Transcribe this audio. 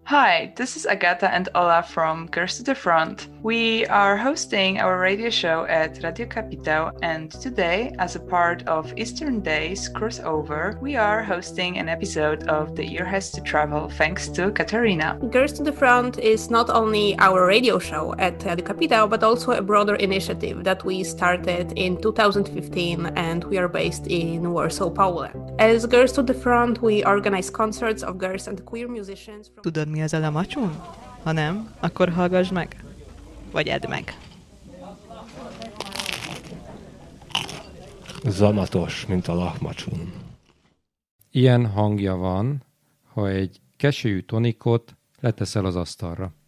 Hi, this is Agata and Ola from Girls to the Front. We are hosting our radio show at Radio Capitao, and today, as a part of Eastern Days crossover, we are hosting an episode of The Ear Has to Travel thanks to Katarina. Girls to the Front is not only our radio show at Radio Capitao, but also a broader initiative that we started in 2015, and we are based in Warsaw, Poland. As Girls to the Front, we organize concerts of girls and queer musicians from... Tudod, mi az a lamacsun? Ha nem, akkor hallgass meg. Vagy edd meg. Zamatos, mint a lahmacun. Ilyen hangja van, ha egy keselyű tonikot leteszel az asztalra.